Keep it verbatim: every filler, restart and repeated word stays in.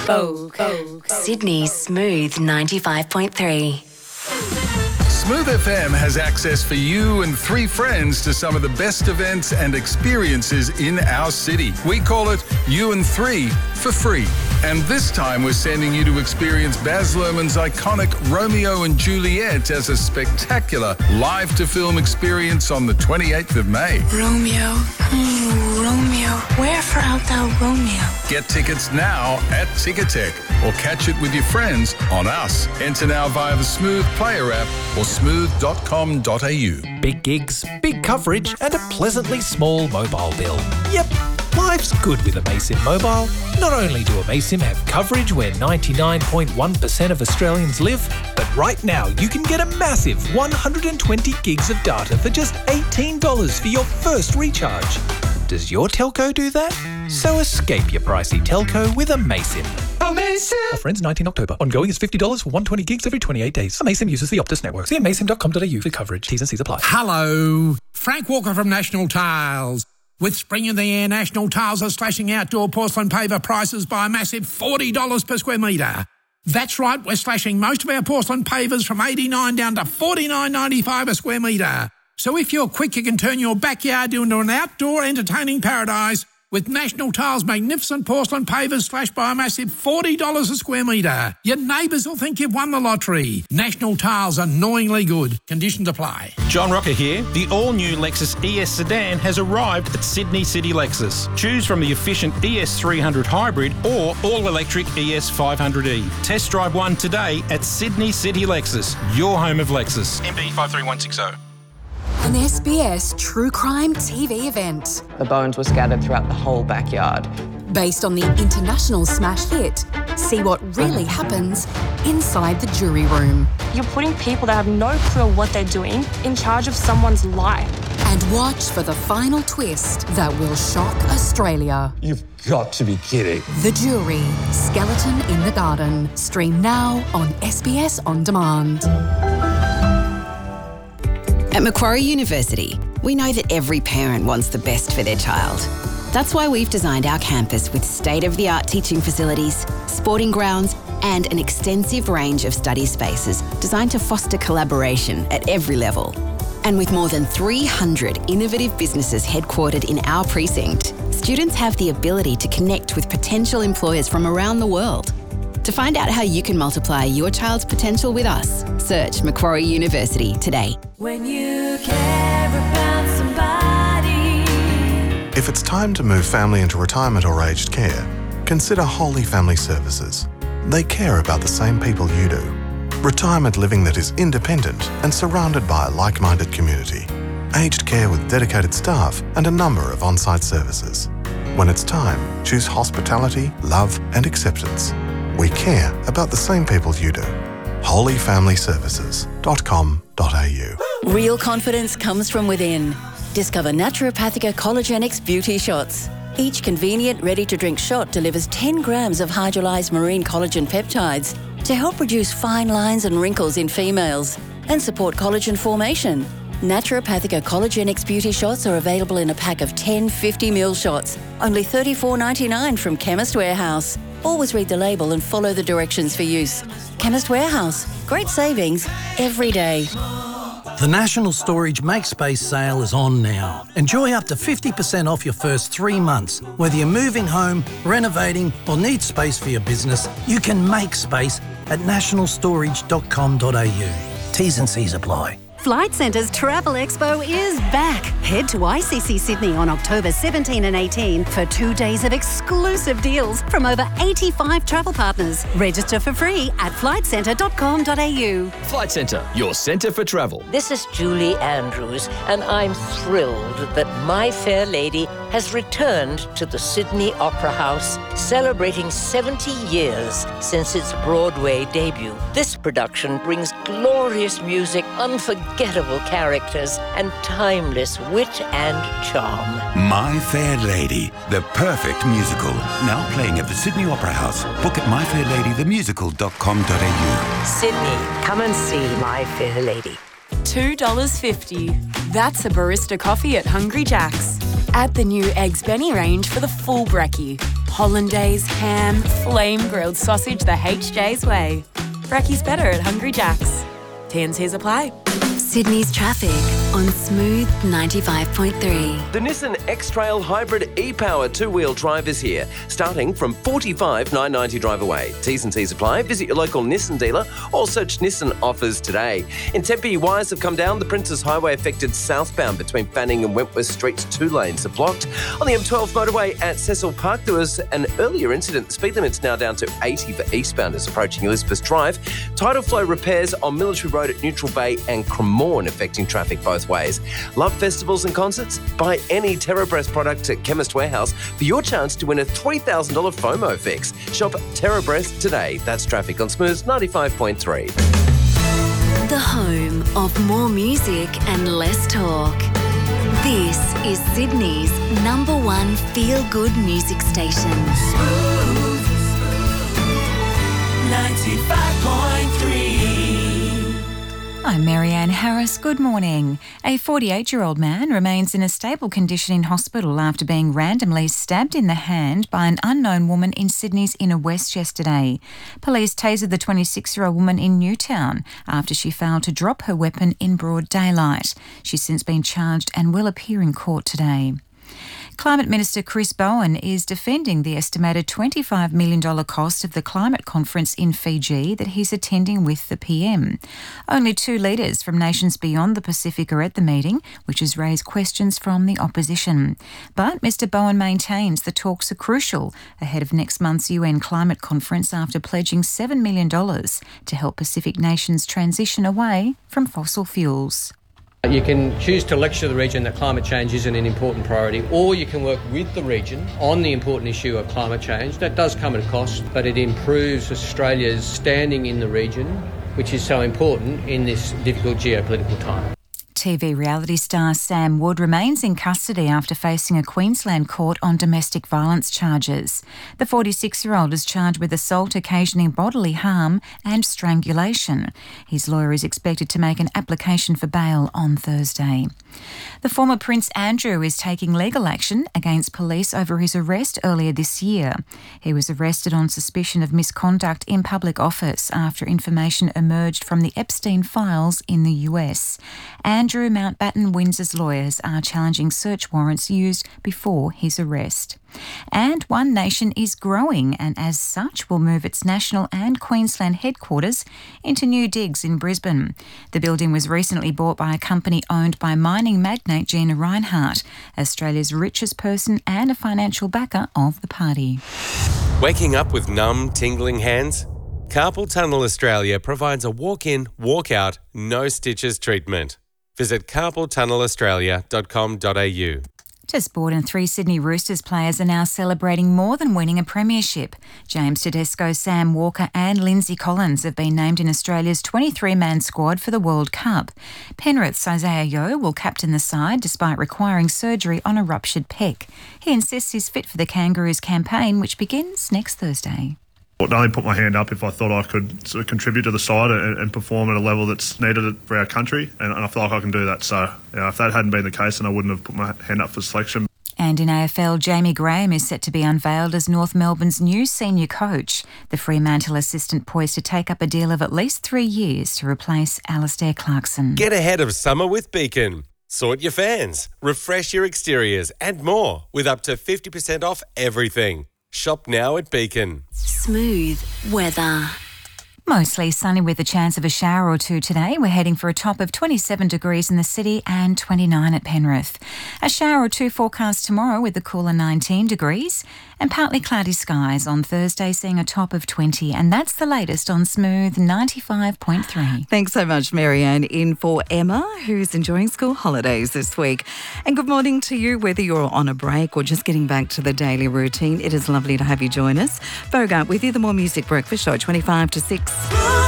Vogue. Vogue. Sydney's Smooth ninety-five point three. Smooth F M has access for you and three friends to some of the best events and experiences in our city. We call it You and Three for free. And this time we're sending you to experience Baz Luhrmann's iconic Romeo and Juliet as a spectacular live-to-film experience on the twenty-eighth of May. Romeo, mm, Romeo, wherefore art thou Romeo? Get tickets now at Ticketek or catch it with your friends on Us. Enter now via the Smooth Player app or smooth dot com dot a u. Big gigs, big coverage and a pleasantly small mobile bill. Yep, life's good with Amaysim Mobile. Not only do Amaysim have coverage where ninety-nine point one percent of Australians live, but right now you can get a massive one hundred twenty gigs of data for just eighteen dollars for your first recharge. Does your telco do that? So escape your pricey telco with Amaysim. Amaysim! Offer ends nineteenth October. Ongoing is fifty dollars for one hundred twenty gigs every twenty-eight days. Amaysim uses the Optus network. See amaysim dot com dot a u for coverage. T's and C's apply. Hello. Frank Walker from National Tiles. With spring in the air, National Tiles are slashing outdoor porcelain paver prices by a massive forty dollars per square metre. That's right, we're slashing most of our porcelain pavers from eighty-nine dollars down to forty-nine ninety-five a square metre. So if you're quick, you can turn your backyard into an outdoor entertaining paradise with National Tiles' magnificent porcelain pavers slashed by a massive forty dollars a square metre. Your neighbours will think you've won the lottery. National Tiles, annoyingly good. Conditions apply. John Rocker here. The all-new Lexus E S sedan has arrived at Sydney City Lexus. Choose from the efficient E S three hundred Hybrid or all-electric E S five hundred E. Test drive one today at Sydney City Lexus, your home of Lexus. M B five three one six zero. An S B S true crime T V event. The bones were scattered throughout the whole backyard. Based on the international smash hit, see what really happens inside the jury room. You're putting people that have no clue what they're doing in charge of someone's life. And watch for the final twist that will shock Australia. You've got to be kidding. The Jury, Skeleton in the Garden. Stream now on S B S On Demand. At Macquarie University, we know that every parent wants the best for their child. That's why we've designed our campus with state-of-the-art teaching facilities, sporting grounds, and an extensive range of study spaces designed to foster collaboration at every level. And with more than three hundred innovative businesses headquartered in our precinct, students have the ability to connect with potential employers from around the world. To find out how you can multiply your child's potential with us, search Macquarie University today. When you care about somebody. If it's time to move family into retirement or aged care, consider Holy Family Services. They care about the same people you do. Retirement living that is independent and surrounded by a like-minded community. Aged care with dedicated staff and a number of on-site services. When it's time, choose hospitality, love and acceptance. We care about the same people you do. holy family services dot com dot a u. Real confidence comes from within. Discover Naturopathica Collagenix Beauty Shots. Each convenient, ready-to-drink shot delivers ten grams of hydrolyzed marine collagen peptides to help reduce fine lines and wrinkles in females and support collagen formation. Naturopathica Collagenix Beauty Shots are available in a pack of ten fifty milliliter shots, only thirty-four ninety-nine from Chemist Warehouse. Always read the label and follow the directions for use. Chemist Warehouse. Great savings every day. The National Storage Make Space sale is on now. Enjoy up to fifty percent off your first three months. Whether you're moving home, renovating or need space for your business, you can make space at national storage dot com dot a u. T's and C's apply. Flight Centre's Travel Expo is back. Head to I C C Sydney on October seventeenth and eighteenth for two days of exclusive deals from over eighty-five travel partners. Register for free at flight centre dot com dot a u. Flight Centre, your centre for travel. This is Julie Andrews, and I'm thrilled that My Fair Lady has returned to the Sydney Opera House, celebrating seventy years since its Broadway debut. This production brings glorious music, unforgettable characters, and timeless wit and charm. My Fair Lady, the perfect musical. Now playing at the Sydney Opera House. Book at my fair lady the musical dot com dot a u. Sydney, come and see My Fair Lady. two dollars fifty. That's a barista coffee at Hungry Jack's. Add the new Eggs Benny range for the full brekkie. hollandaise, ham, flame grilled sausage the H J's way. Brekkies better at Hungry Jack's. T and C's apply. Sydney's traffic on Smooth ninety-five point three. The Nissan X-Trail Hybrid e-Power two-wheel drive is here, starting from forty-five thousand nine hundred ninety drive away. T's and C's apply. Visit your local Nissan dealer or search Nissan offers today. In Tempe, wires have come down. The Princes Highway affected southbound between Fanning and Wentworth Streets. Two lanes are blocked. On the M twelve motorway at Cecil Park, there was an earlier incident. The speed limit's now down to eighty for eastbounders approaching Elizabeth Drive. Tidal flow repairs on Military Road at Neutral Bay and Cremorne affecting traffic both ways. Love festivals and concerts? Buy any TerraBreast product at Chemist Warehouse for your chance to win a three thousand dollars FOMO fix. Shop TerraBreast today. That's traffic on Smooth ninety-five point three. The home of more music and less talk. This is Sydney's number one feel-good music station. Smooth ninety-five point three. I'm Marianne Harris. Good morning. A forty-eight-year-old man remains in a stable condition in hospital after being randomly stabbed in the hand by an unknown woman in Sydney's Inner West yesterday. Police tasered the twenty-six-year-old woman in Newtown after she failed to drop her weapon in broad daylight. She's since been charged and will appear in court today. Climate Minister Chris Bowen is defending the estimated twenty-five million dollars cost of the climate conference in Fiji that he's attending with the P M. Only two leaders from nations beyond the Pacific are at the meeting, which has raised questions from the opposition. But Mr Bowen maintains the talks are crucial ahead of next month's U N climate conference after pledging seven million dollars to help Pacific nations transition away from fossil fuels. You can choose to lecture the region that climate change isn't an important priority, or you can work with the region on the important issue of climate change. That does come at a cost, but it improves Australia's standing in the region, which is so important in this difficult geopolitical time. T V reality star Sam Wood remains in custody after facing a Queensland court on domestic violence charges. The forty-six-year-old is charged with assault occasioning bodily harm and strangulation. His lawyer is expected to make an application for bail on Thursday. The former Prince Andrew is taking legal action against police over his arrest earlier this year. He was arrested on suspicion of misconduct in public office after information emerged from the Epstein files in the U S. Andrew Mountbatten Windsor's lawyers are challenging search warrants used before his arrest. And One Nation is growing and as such will move its national and Queensland headquarters into new digs in Brisbane. The building was recently bought by a company owned by mining magnate Gina Rinehart, Australia's richest person and a financial backer of the party. Waking up with numb, tingling hands? Carpal Tunnel Australia provides a walk-in, walk-out, no stitches treatment. Visit carpal tunnel australia dot com dot a u. To sport, and three Sydney Roosters players are now celebrating more than winning a premiership. James Tedesco, Sam Walker and Lindsay Collins have been named in Australia's twenty-three-man squad for the World Cup. Penrith's Isaiah Yeo will captain the side despite requiring surgery on a ruptured pec. He insists he's fit for the Kangaroos campaign, which begins next Thursday. I'd only put my hand up if I thought I could sort of contribute to the side and, and perform at a level that's needed for our country, and, and I feel like I can do that. So, you know, if that hadn't been the case, then I wouldn't have put my hand up for selection. And in A F L, Jamie Graham is set to be unveiled as North Melbourne's new senior coach. The Fremantle assistant poised to take up a deal of at least three years to replace Alistair Clarkson. Get ahead of summer with Beacon. Sort your fans, refresh your exteriors and more with up to fifty percent off everything. Shop now at Beacon. Smooth weather. Mostly sunny with a chance of a shower or two today. We're heading for a top of twenty-seven degrees in the city and twenty-nine at Penrith. A shower or two forecast tomorrow with the cooler nineteen degrees and partly cloudy skies on Thursday, seeing a top of twenty. And that's the latest on Smooth ninety-five point three. Thanks so much, Marianne. In for Emma, who's enjoying school holidays this week. And good morning to you, whether you're on a break or just getting back to the daily routine. It is lovely to have you join us. Bogart with you, the More Music Breakfast Show, twenty-five to six.